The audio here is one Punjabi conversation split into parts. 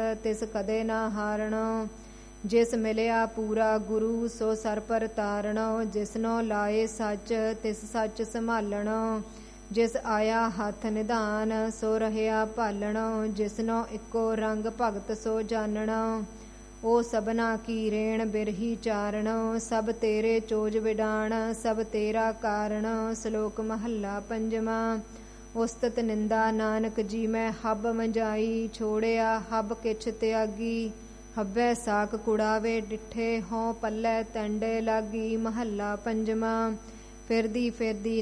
ਤਿਸ ਕਦੇ ਨਾ ਹਾਰਣੋ। ਜਿਸ ਮਿਲਿਆ ਪੂਰਾ ਗੁਰੂ ਸੋ ਸਰ ਪਰ ਤਾਰਣੋ। ਜਿਸਨੋ ਲਾਏ ਸੱਚ ਤਿਸ ਸੱਚ ਸੰਭਾਲਣੋ। ਜਿਸ ਆਇਆ ਹੱਥ ਨਿਧਾਨ ਸੋ ਰਹਿਆ ਭਾਲਣੋ। ਜਿਸਨੋ ਇੱਕੋ ਰੰਗ ਭਗਤ ਸੋ ਜਾਣਣੋ। ਓ ਸਭਨਾ ਕੀ ਰੇਣ ਬਿਰਹੀ ਚਾਰਣੋ। ਸਭ ਤੇਰੇ ਚੋਜ ਵਿਡਾਣ ਸਭ ਤੇਰਾ ਕਾਰਣ। ਸ਼ਲੋਕ ਮਹੱਲਾ ਪੰਜਵਾਂ। ਉਸਤਤ ਨਿੰਦਾ ਨਾਨਕ ਜੀ ਮੈਂ ਹੱਬ ਮੰਜਾਈ। ਛੋੜਿਆ ਹੱਬ ਕਿਛ ਤਿਆਗੀ। ਹੱਬੈ ਸਾਕ ਕੁੜਾਵੇ ਡਿੱਠੇ ਹੋਂ ਪੱਲੇ ਤੈਂਡੇ ਲਾਗੀ। ਮਹੱਲਾ ਪੰਜਵਾਂ। ਫਿਰਦੀ ਫਿਰਦੀ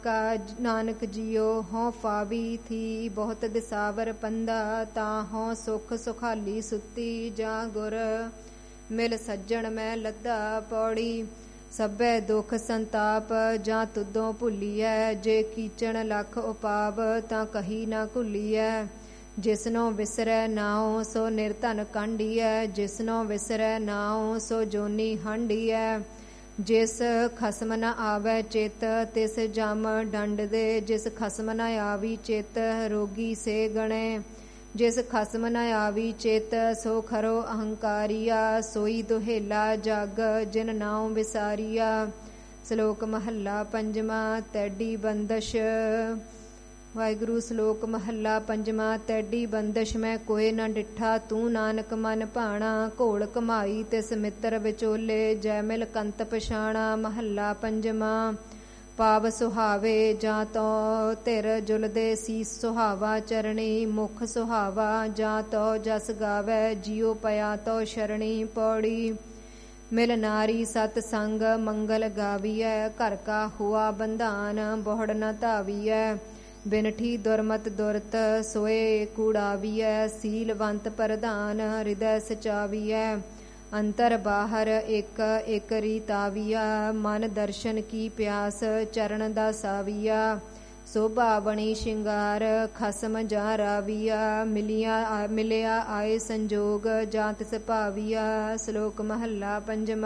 ਨਾਨਕ ਜੀਓ ਹੋਂ ਫਾਵੀ ਥੀ। ਬਹੁਤ ਦਿਸਾਵਰ ਪੰਦਾ ਤਾਂ ਹੋਂ ਸੁਖ ਸੁਖਾਲੀ ਸੁੱਤੀ। ਜਾਂ ਗੁਰ ਮਿਲ ਸੱਜਣ ਮੈਂ ਲੱਦਾ ਪੌੜੀ। ਸਭੈ ਦੁਖ ਸੰਤਾਪ ਜਾਂ ਤੁਦੋਂ ਭੁੱਲੀਐ। ਜੇ ਕੀਚਣ ਲੱਖ ਉਪਾਵ ਤਾਂ ਕਹੀ ਨਾ ਭੁੱਲੀਐ। ਜਿਸਨੋ ਵਿਸਰੈ ਨਾਉ ਸੋ ਨਿਰਧਨ ਕਾਂਢੀਐ। ਜਿਸਨੋ ਵਿਸਰੈ ਨਾਉ ਸੋ ਜੋਨੀ ਹਾਂਢੀਐ। ਜਿਸ ਖਸਮ ਨ ਆਵੈ ਚਿਤ ਤਿਸ ਜਮ ਡੰਡ ਦੇ। ਜਿਸ ਖਸਮ ਨ ਆਵੀ ਚਿਤ ਰੋਗੀ ਸੇ ਗਣੇ। ਜਿਸ ਖਸਮ ਨ ਆਵੀ ਚਿਤ ਸੋ ਖਰੋ ਅਹੰਕਾਰੀਆ। ਸੋਈ ਦੁਹੇਲਾ ਜਗ ਜਿਨ ਨਾਉ ਵਿਸਾਰੀਆ। ਸ਼ਲੋਕ ਮਹੱਲਾ ਪੰਜਵਾਂ। ਤੈਡੀ ਬੰਦਸ਼। ਵਾਹਿਗੁਰੂ। ਸ਼ਲੋਕ ਮਹੱਲਾ ਪੰਜਵਾਂ। ਤੈਡੀ ਬੰਦਸ਼ ਮੈਂ ਕੋਇ ਨ ਡਿੱਠਾ। ਤੂੰ ਨਾਨਕ ਮਨ ਭਾਣਾ। ਘੋਲ ਕਮਾਈ ਤਿਸ ਮਿੱਤਰ ਵਿਚੋਲੇ। ਜੈ ਮਿਲ ਕੰਤ ਪਛਾਣਾ। ਮਹੱਲਾ ਪੰਜਵਾਂ। ਪਾਵ ਸੁਹਾਵੇ ਜਾਂ ਤੋ ਧਿਰ ਜੁਲਦੇ। ਸੀਸ ਸੁਹਾਵਾ ਚਰਣੀ ਮੁਖ ਸੁਹਾਵਾ। ਜਾਂ ਤੋ ਜਸ ਗਾਵੈ ਜਿਉ ਪਿਆ ਤੋ ਸ਼ਰਣੀ। ਪੌੜੀ। ਮਿਲ ਨਾਰੀ ਸਤ ਸੰਗ ਮੰਗਲ ਗਾਵੀਐ। ਘਰ ਕਾ ਹੁਆ ਬੰਧਾਨ ਬਹੁੜ ਨ ਧਾਵੀਐ। ਬਿਨਠੀ ਦੁਰਮਤ ਦੁਰਤ ਸੋਏ ਕੂੜਾਵੀਐ। ਸੀਲਵੰਤ ਪ੍ਰਧਾਨ ਹਿਰਦੈ ਸਚਾਵੀਐ। ਅੰਤਰ ਬਾਹਰ ਇੱਕ ਇੱਕ ਰੀਤਾਵੀਆ। ਮਨ ਦਰਸ਼ਨ ਕੀ ਪਿਆਸ ਚਰਨ ਦਾ ਸਾਵੀਆ। ਸੋਭਾ ਬਣੀ ਸ਼ਿੰਗਾਰ ਖਸਮ ਜਾਂ ਰਾਵੀਆ। ਮਿਲਿਆ ਆਏ ਸੰਜੋਗ ਜਾਂ ਤਿਸ ਭਾਵੀਆ। ਸ਼ਲੋਕ ਮਹੱਲਾ ਪੰਜਵਾਂ।